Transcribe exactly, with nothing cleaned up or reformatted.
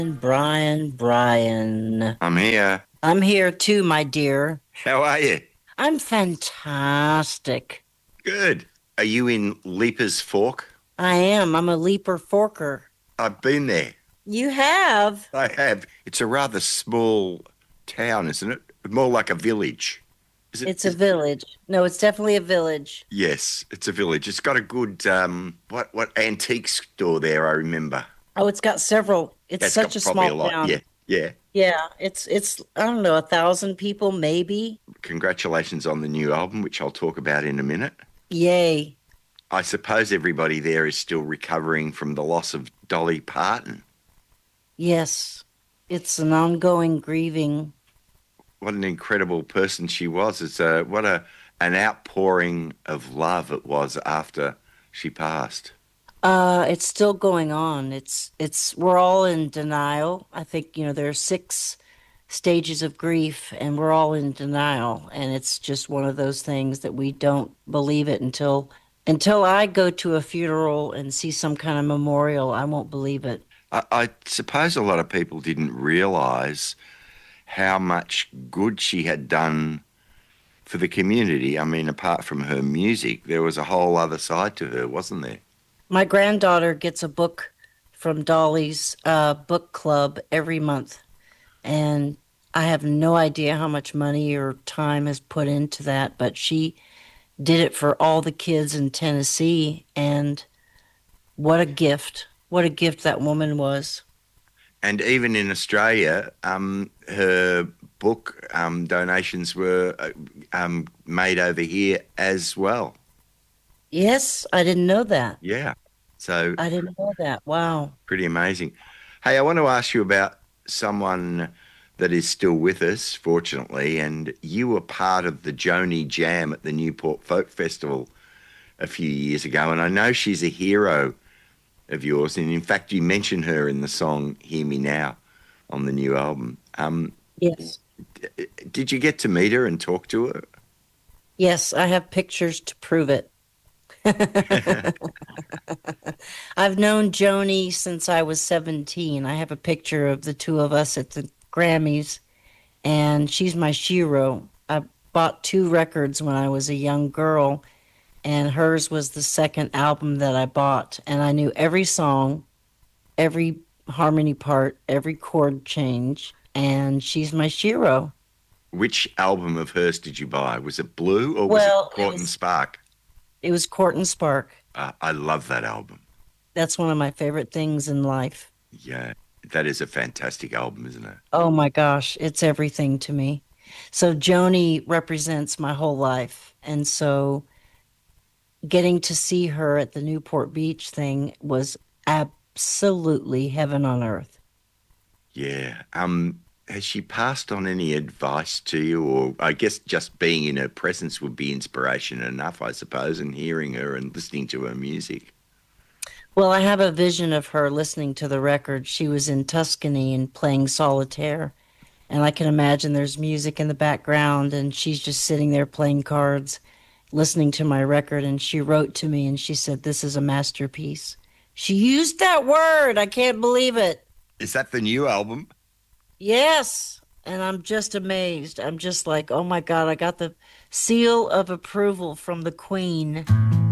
Brian, Brian. I'm here. I'm here too, my dear. How are you? I'm fantastic. Good. Are you in Leaper's Fork? I am. I'm a leaper forker. I've been there. You have? I have. It's a rather small town, isn't it? More like a village. Is it? It's a Is, village. No, it's definitely a village. yes, it's a village. It's got a good um what what antique store there, I remember. Oh, it's got several. It's That's such got a probably a small lot. town. Yeah, yeah. Yeah, it's it's I don't know, a thousand people maybe. Congratulations on the new album, which I'll talk about in a minute. Yay. I suppose everybody there is still recovering from the loss of Dolly Parton. Yes. It's an ongoing grieving. What an incredible person she was. It's a what a an outpouring of love it was after she passed. Uh, it's still going on. It's it's we're all in denial. I think, you know, there are six stages of grief and we're all in denial, and it's just one of those things that we don't believe it until until I go to a funeral and see some kind of memorial, I won't believe it. I, I suppose a lot of people didn't realise how much good she had done for the community. I mean, apart from her music, there was a whole other side to her, wasn't there? My granddaughter gets a book from Dolly's uh, book club every month, and I have no idea how much money or time is put into that, but she did it for all the kids in Tennessee, and what a gift. What a gift that woman was. And even in Australia, um, her book um, donations were uh, um, made over here as well. Yes, I didn't know that. Yeah. So I didn't know that. Wow. pretty amazing. Hey, I want to ask you about someone that is still with us, fortunately, and you were part of the Joni Jam at the Newport Folk Festival a few years ago, and I know she's a hero of yours, and in fact, you mention her in the song "Hear Me Now" on the new album. Um, Yes. did you get to meet her and talk to her? Yes, I have pictures to prove it. I've known Joni since I was seventeen. I have a picture of the two of us at the Grammys, and she's my shero. I bought two records when I was a young girl, and hers was the second album that I bought. And I knew every song, every harmony part, every chord change, and she's my shero. Which album of hers did you buy? Was it Blue or was it Well, it Court and was Spark? it was Court and Spark. Uh, I love that album. That's one of my favorite things in life. Yeah, that is a fantastic album, isn't it? Oh my gosh, it's everything to me. So Joni represents my whole life. And so getting to see her at the Newport Beach thing was absolutely heaven on earth. Yeah. Um, has she passed on any advice to you, or I guess just being in her presence would be inspiration enough, I suppose, and hearing her and listening to her music. Well, I have a vision of her listening to the record. She was in Tuscany and playing solitaire. And I can imagine there's music in the background, and she's just sitting there playing cards, listening to my record. And she wrote to me and she said, "This is a masterpiece." She used that word. I can't believe it. Is that the new album? Yes. And I'm just amazed. I'm just like, oh my God, I got the seal of approval from the Queen.